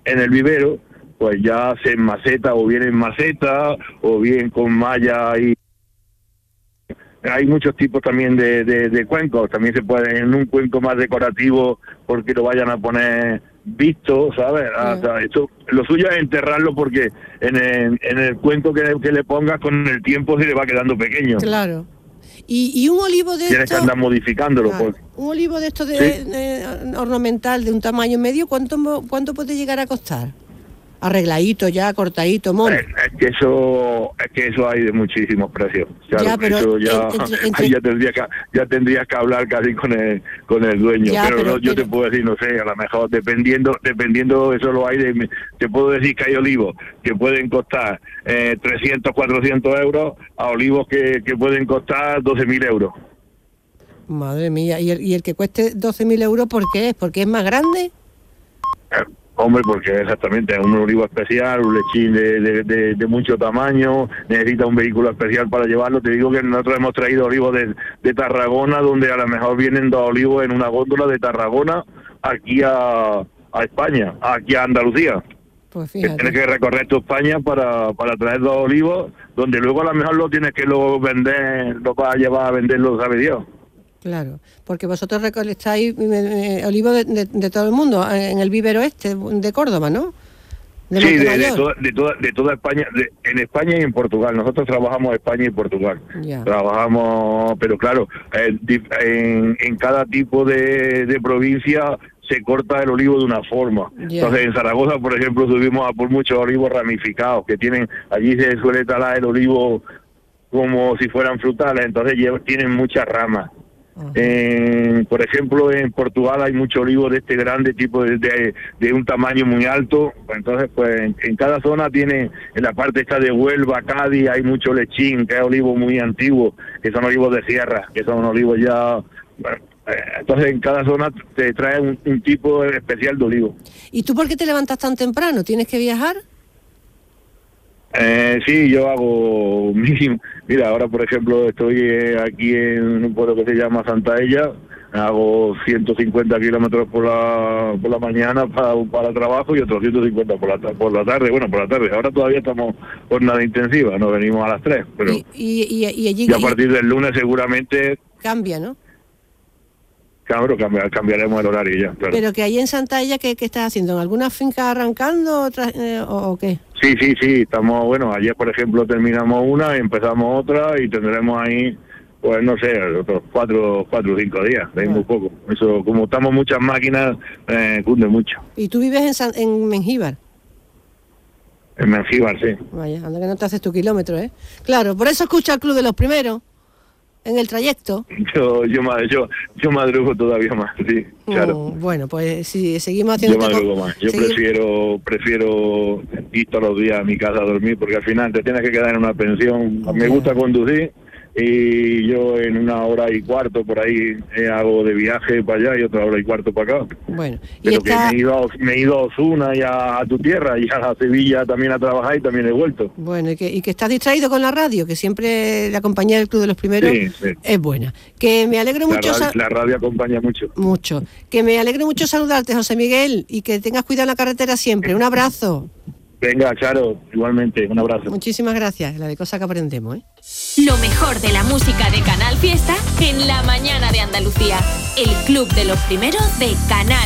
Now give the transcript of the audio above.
en el vivero, pues ya se maceta, o bien en maceta, o bien con malla. Y hay muchos tipos también de cuencos. También se puede en un cuenco más decorativo, porque lo vayan a poner visto, ¿sabes? Esto, lo suyo es enterrarlo, porque en el cuenco que le pongas, con el tiempo se le va quedando pequeño. Claro. Y un olivo de Tienes esto, que andar modificándolo. claro, un olivo de esto ornamental de un tamaño medio, ¿cuánto puede llegar a costar? Arregladito ya, cortadito, mono. Es que eso hay de muchísimos precios. Claro, Ya, pero eso ya tendrías que hablar casi con el dueño. Ya, pero yo te puedo decir, no sé, a lo mejor dependiendo, eso lo hay te puedo decir que hay olivos que pueden costar 300, 400 euros, a olivos que pueden costar 12.000 euros. Madre mía, ¿y el que cueste 12.000 euros por qué es? ¿Porque es más grande? Hombre, porque exactamente es un olivo especial, un lechín de mucho tamaño, necesita un vehículo especial para llevarlo. Te digo que nosotros hemos traído olivos de Tarragona, donde a lo mejor vienen 2 olivos en una góndola de Tarragona aquí a España, aquí a Andalucía. Pues fíjate. Tienes que recorrer tu España para traer 2 olivos, donde luego a lo mejor lo tienes que vender, lo vas a llevar a venderlo, sabe Dios. Claro, porque vosotros recolectáis olivos de todo el mundo, en el vivero de Córdoba, ¿no? Sí, de toda España, en España y en Portugal. Nosotros trabajamos España y Portugal. Ya. Trabajamos, pero claro, en cada tipo de provincia se corta el olivo de una forma. Ya. Entonces, en Zaragoza, por ejemplo, subimos a por muchos olivos ramificados, que tienen, allí se suele talar el olivo como si fueran frutales, entonces tienen muchas ramas. Por ejemplo, en Portugal hay mucho olivo de este grande tipo de un tamaño muy alto. Entonces, pues en cada zona tiene, en la parte esta de Huelva, Cádiz, hay mucho lechín, que es olivo muy antiguo, que son olivos de sierra, que son olivos ya... Bueno, entonces en cada zona te trae un tipo especial de olivo. ¿Y tú por qué te levantas tan temprano? ¿Tienes que viajar? Sí, yo hago mínimo. Mira, ahora por ejemplo estoy aquí en un pueblo que se llama Santa Ella. Hago 150 kilómetros por la mañana para trabajo, y otros 150 por la tarde. Bueno, por la tarde. Ahora todavía estamos jornada intensiva, nos venimos a las 3. Pero y allí y a partir del lunes seguramente cambia, ¿no? Claro, cambiaremos el horario ya, claro. Pero que ahí en Santa Ella, ¿qué estás haciendo? ¿En alguna finca arrancando o qué? Sí, estamos, bueno, ayer por ejemplo terminamos una y empezamos otra, y tendremos ahí, pues no sé, otros 4 o 5 días, de ahí muy poco. Eso, como estamos muchas máquinas, cunde mucho. ¿Y tú vives en Mengíbar? En Mengíbar, sí. Vaya, anda que no te haces tu kilómetro, ¿eh? Claro, por eso escucha el Club de los Primeros. En el trayecto. Yo madrugo todavía más, sí, claro. Bueno, pues si seguimos haciendo... Yo madrugo más. Yo prefiero ir todos los días a mi casa a dormir, porque al final te tienes que quedar en una pensión. Me gusta conducir, y yo en 1 hora y cuarto por ahí hago de viaje para allá y 1 hora y cuarto para acá. Bueno, pero que me he ido a Osuna y a tu tierra, y a Sevilla también a trabajar, y también he vuelto. Bueno, y que estás distraído con la radio, que siempre la compañía del Club de los Primeros es buena. Que me alegro mucho... La radio acompaña mucho. Mucho. Que me alegro mucho saludarte, José Miguel, y que tengas cuidado en la carretera siempre. Un abrazo. Venga, Charo, igualmente, un abrazo. Muchísimas gracias, la de cosas que aprendemos, ¿eh? Lo mejor de la música de Canal Fiesta en la mañana de Andalucía. El Club de los Primeros de Canal